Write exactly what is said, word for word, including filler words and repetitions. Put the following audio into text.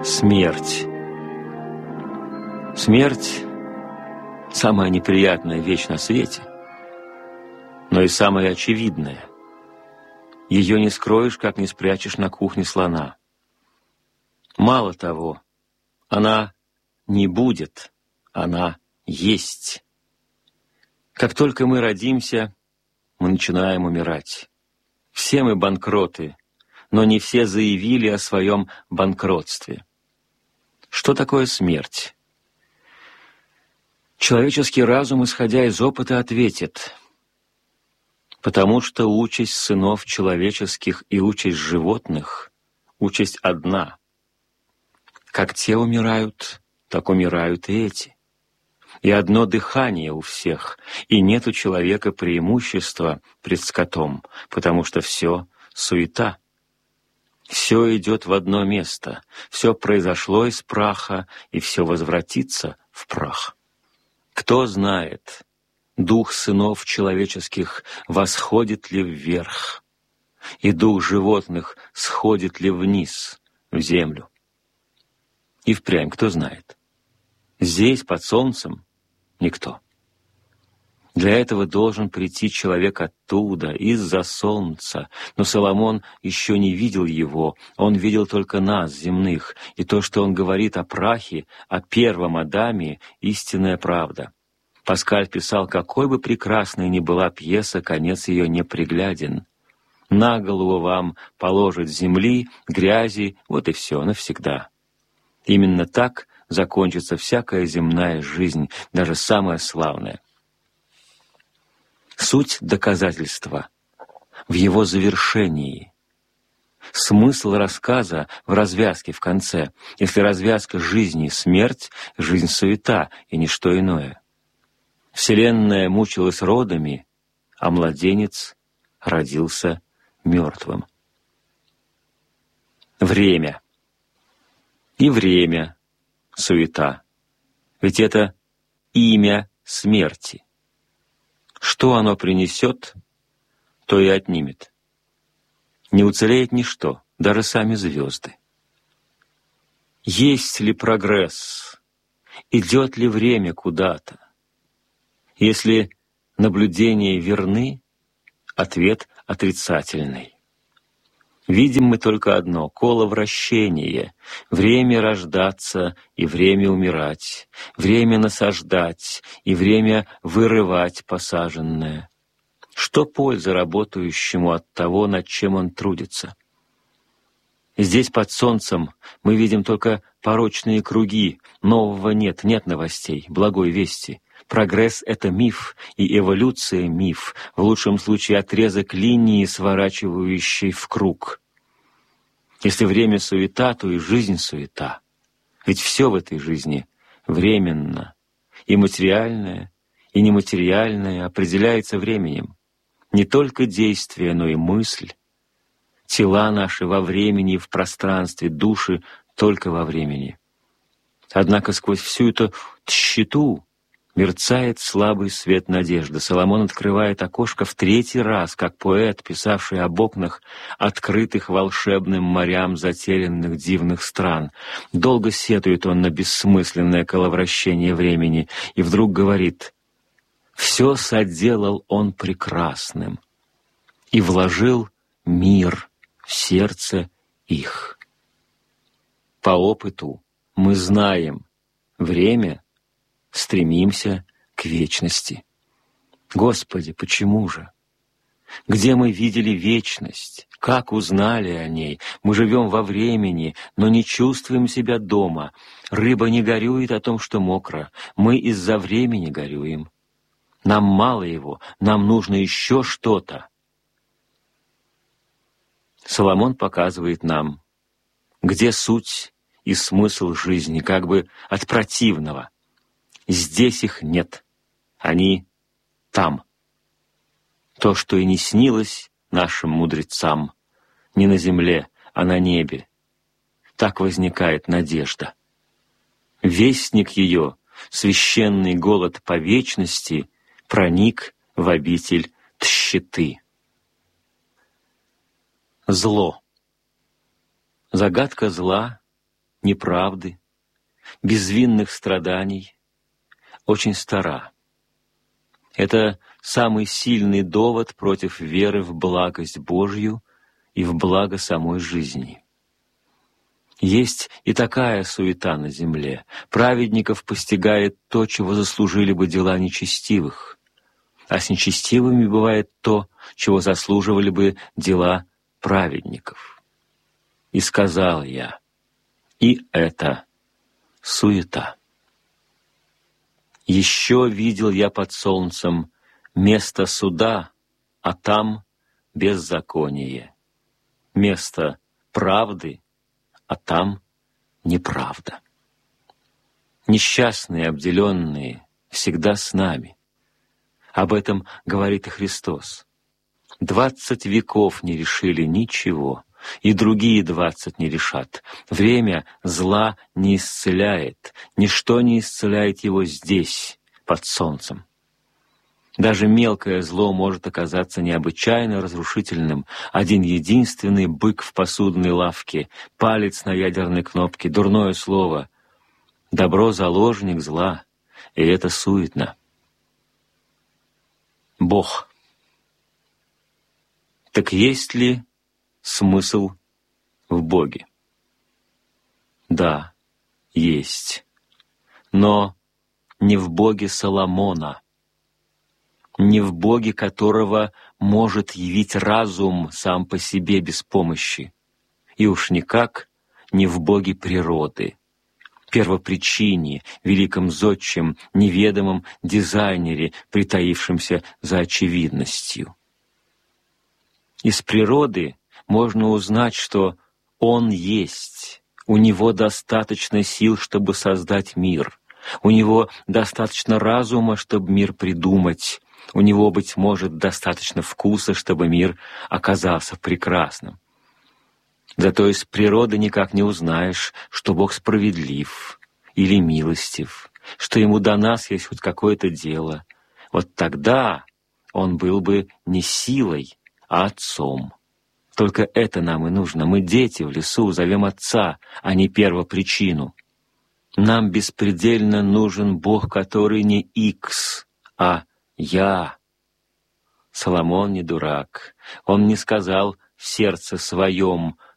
Смерть. Смерть – самая неприятная вещь на свете, но и самая очевидная. Ее не скроешь, как не спрячешь на кухне слона. Мало того, она не будет, она есть. Как только мы родимся, мы начинаем умирать. Все мы банкроты, но не все заявили о своем банкротстве. Что такое смерть? Человеческий разум, исходя из опыта, ответит: потому что участь сынов человеческих и участь животных — участь одна. Как те умирают, так умирают и эти. И одно дыхание у всех, и нет у человека преимущества пред скотом, потому что все суета. Все идет в одно место, все произошло из праха, и все возвратится в прах. Кто знает, дух сынов человеческих восходит ли вверх, и дух животных сходит ли вниз, в землю? И впрямь, кто знает? Здесь, под солнцем, никто. Для этого должен прийти человек оттуда, из-за солнца. Но Соломон еще не видел его, он видел только нас, земных, и то, что он говорит о прахе, о первом Адаме, истинная правда. Паскаль писал: какой бы прекрасной ни была пьеса, конец ее непригляден. На голову вам положит земли, грязи, вот и все, навсегда. Именно так закончится всякая земная жизнь, даже самая славная. Суть доказательства в его завершении. Смысл рассказа в развязке в конце. Если развязка жизни — смерть, жизнь — суета и ничто иное. Вселенная мучилась родами, а младенец родился мертвым. Время. И время — суета. Ведь это имя смерти. Что оно принесет, то и отнимет. Не уцелеет ничто, даже сами звезды. Есть ли прогресс? Идет ли время куда-то? Если наблюдения верны, ответ отрицательный. Видим мы только одно — коловращение, время рождаться и время умирать, время насаждать и время вырывать посаженное. Что польза работающему от того, над чем он трудится? Здесь под солнцем мы видим только порочные круги, нового нет, нет новостей, благой вести. Прогресс — это миф, и эволюция — миф, в лучшем случае отрезок линии, сворачивающей в круг. Если время суета, то и жизнь суета. Ведь все в этой жизни временно, и материальное, и нематериальное определяется временем. Не только действие, но и мысль. Тела наши во времени и в пространстве, души только во времени. Однако сквозь всю эту тщету мерцает слабый свет надежды. Соломон открывает окошко в третий раз, как поэт, писавший об окнах, открытых волшебным морям затерянных дивных стран. Долго сетует он на бессмысленное коловращение времени и вдруг говорит: «Все соделал он прекрасным и вложил мир в сердце их». По опыту мы знаем, время — стремимся к вечности. Господи, почему же? Где мы видели вечность? Как узнали о ней? Мы живем во времени, но не чувствуем себя дома. Рыба не горюет о том, что мокро. Мы из-за времени горюем. Нам мало его, нам нужно еще что-то. Соломон показывает нам, где суть и смысл жизни, как бы от противного. Здесь их нет, они там. То, что и не снилось нашим мудрецам, не на земле, а на небе. Так возникает надежда. Вестник ее, священный голод по вечности, проник в обитель тщеты. Зло. Загадка зла неправды, безвинных страданий очень стара. Это самый сильный довод против веры в благость Божью и в благо самой жизни. Есть и такая суета на земле. Праведников постигает то, чего заслужили бы дела нечестивых, а с нечестивыми бывает то, чего заслуживали бы дела праведников. И сказал я, и это суета. Еще видел я под солнцем место суда, а там беззаконие, место правды, а там неправда. Несчастные, обделенные всегда с нами. Об этом говорит и Христос. Двадцать веков не решили ничего, и другие двадцать не решат. Время зла не исцеляет, ничто не исцеляет его здесь, под солнцем. Даже мелкое зло может оказаться необычайно разрушительным. Один единственный бык в посудной лавке, палец на ядерной кнопке, дурное слово. Добро — заложник зла, и это суетно. Бог. Так есть ли смысл в Боге? Да, есть. Но не в Боге Соломона, не в Боге, которого может явить разум сам по себе без помощи, и уж никак не в Боге природы, первопричине, великом зодчем, неведомом дизайнере, притаившемся за очевидностью. Из природы можно узнать, что Он есть, у Него достаточно сил, чтобы создать мир, у Него достаточно разума, чтобы мир придумать, у Него, быть может, достаточно вкуса, чтобы мир оказался прекрасным. Зато из природы никак не узнаешь, что Бог справедлив или милостив, что Ему до нас есть хоть какое-то дело. Вот тогда Он был бы не силой, а Отцом. Только это нам и нужно. Мы дети в лесу, зовем Отца, а не первопричину. Нам беспредельно нужен Бог, который не Икс, а Я. Соломон не дурак. Он не сказал в сердце своем: